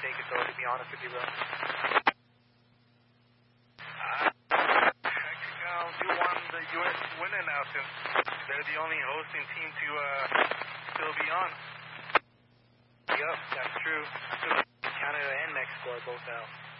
take it, though, to be honest with you, bro. You won the U.S. winner now, since they're the only hosting team to still be on. Yup, that's true. Canada and Mexico are both out.